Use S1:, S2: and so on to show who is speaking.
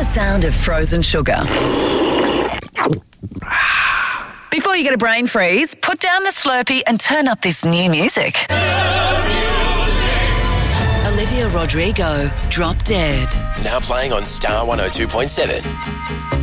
S1: sound of frozen sugar. Before you get a brain freeze, put down the Slurpee and turn up this new music. Olivia Rodrigo, Drop Dead.
S2: Now playing on Star 102.7.